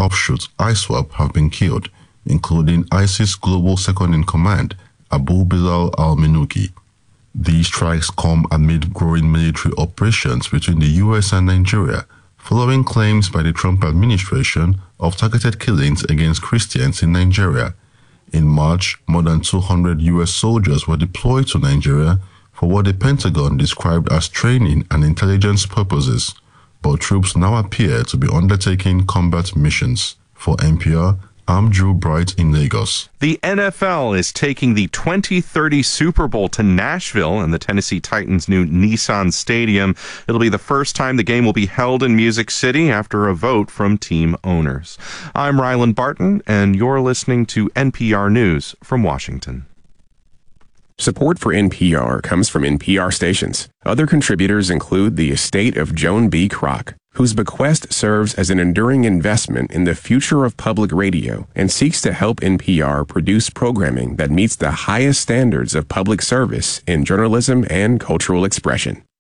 offshoot, ISWAP, have been killed, including ISIS Global Second-in-Command, Abu Bilal al-Minuki. These strikes come amid growing military operations between the US and Nigeria, following claims by the Trump administration of targeted killings against Christians in Nigeria. In March, more than 200 US soldiers were deployed to Nigeria for what the Pentagon described as training and intelligence purposes, but troops now appear to be undertaking combat missions. For NPR, I'm Drew Bright in Lagos. The NFL is taking the 2030 Super Bowl to Nashville and the Tennessee Titans' new Nissan Stadium. It'll be the first time the game will be held in Music City after a vote from team owners. I'm Ryland Barton, and you're listening to NPR News from Washington. Support for NPR comes from NPR stations. Other contributors include the estate of Joan B. Kroc, whose bequest serves as an enduring investment in the future of public radio and seeks to help NPR produce programming that meets the highest standards of public service in journalism and cultural expression.